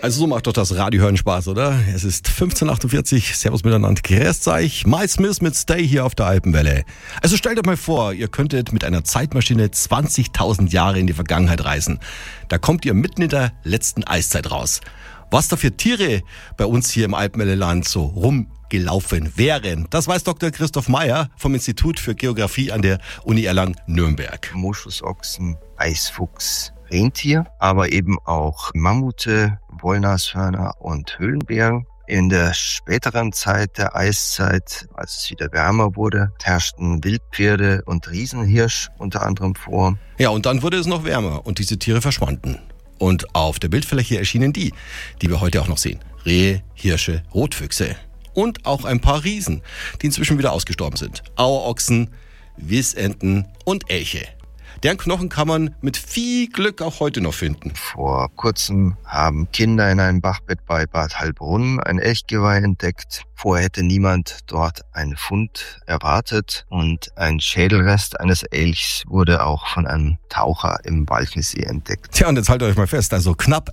Also so macht doch das Radiohören Spaß, oder? Es ist 15:48, Servus miteinander, grüßt euch, Miles Smith mit Stay hier auf der Alpenwelle. Also stellt euch mal vor, ihr könntet mit einer Zeitmaschine 20.000 Jahre in die Vergangenheit reisen. Da kommt ihr mitten in der letzten Eiszeit raus. Was da für Tiere bei uns hier im Alpenwelleland so rumgelaufen wären, das weiß Dr. Christoph Meyer vom Institut für Geografie an der Uni Erlangen-Nürnberg. Moschusochsen, Eisfuchs, Rentier, aber eben auch Mammute, Wollnashörner und Höhlenbären. In der späteren Zeit der Eiszeit, als es wieder wärmer wurde, herrschten Wildpferde und Riesenhirsch unter anderem vor. Ja, und dann wurde es noch wärmer und diese Tiere verschwanden. Und auf der Bildfläche erschienen die wir heute auch noch sehen. Rehe, Hirsche, Rotfüchse. Und auch ein paar Riesen, die inzwischen wieder ausgestorben sind. Auerochsen, Wissenten und Elche. Deren Knochen kann man mit viel Glück auch heute noch finden. Vor kurzem haben Kinder in einem Bachbett bei Bad Heilbrunn ein Elchgeweih entdeckt. Vorher hätte niemand dort einen Fund erwartet und ein Schädelrest eines Elchs wurde auch von einem Taucher im Walchensee entdeckt. Tja, und jetzt haltet euch mal fest, also knapp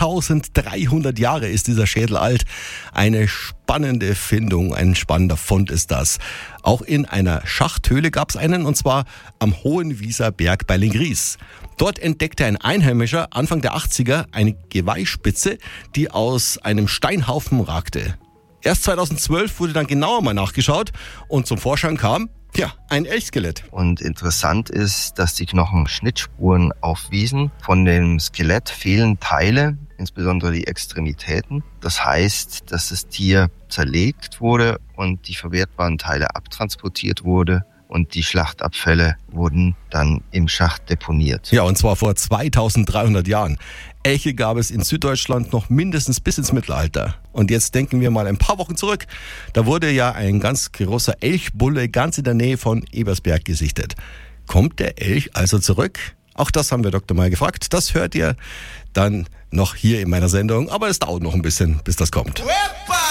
11.300 Jahre ist dieser Schädel alt. Eine spannende Findung, ein spannender Fund ist das. Auch in einer Schachthöhle gab es einen, und zwar am Hohenwieser Berg bei Lengries. Dort entdeckte ein Einheimischer Anfang der 80er eine Geweihspitze, die aus einem Steinhaufen ragte. Erst 2012 wurde dann genauer mal nachgeschaut und zum Vorschein kam, ein Elchskelett. Und interessant ist, dass die Knochen Schnittspuren aufwiesen. Von dem Skelett fehlen Teile, insbesondere die Extremitäten. Das heißt, dass das Tier zerlegt wurde und die verwertbaren Teile abtransportiert wurde. Und die Schlachtabfälle wurden dann im Schacht deponiert. Ja, und zwar vor 2300 Jahren. Elche gab es in Süddeutschland noch mindestens bis ins Mittelalter. Und jetzt denken wir mal ein paar Wochen zurück. Da wurde ja ein ganz großer Elchbulle ganz in der Nähe von Ebersberg gesichtet. Kommt der Elch also zurück? Auch das haben wir Dr. Meyer gefragt. Das hört ihr dann noch hier in meiner Sendung. Aber es dauert noch ein bisschen, bis das kommt.